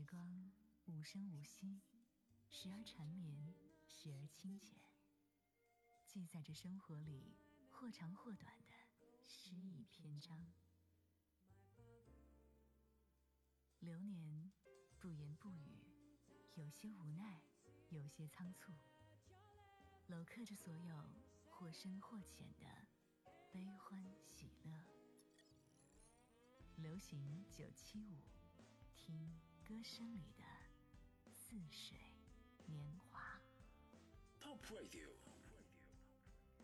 光无声无息，时而缠绵，时而清浅，记载着生活里或长或短的诗意篇章。流年不言不语，有些无奈，有些仓促，镂刻着所有或深或浅的悲欢喜乐。流行975，听歌声里的似水年华。 Top Radio